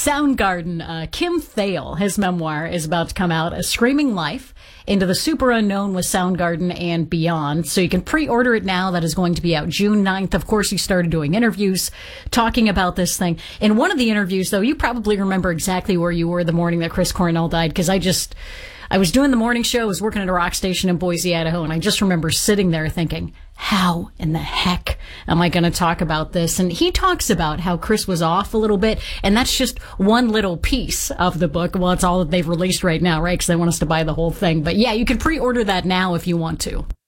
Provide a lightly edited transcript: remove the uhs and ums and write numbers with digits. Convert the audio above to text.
Soundgarden, Kim Thayil, his memoir is about to come out, A Screaming Life into the Super Unknown with Soundgarden and Beyond. So you can pre-order it now. That is going to be out June 9th. Of course, he started doing interviews talking about this thing. In one of the interviews, though, you probably remember exactly where you were the morning that Chris Cornell died, because I was doing the morning show, I was working at a rock station in Boise, Idaho, and I just remember sitting there thinking, how in the heck am I going to talk about this? And he talks about how Chris was off a little bit, and that's just one little piece of the book. Well, it's all that they've released right now, right? Because they want us to buy the whole thing. But yeah, you can pre-order that now if you want to.